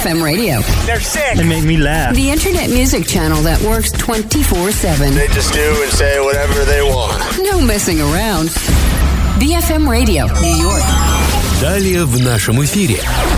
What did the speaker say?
BFM Radio. They're sick. They make me laugh. The internet music channel that works 24/7. They just do and say whatever they want. No messing around. BFM Radio, New York. Далее в нашем эфире.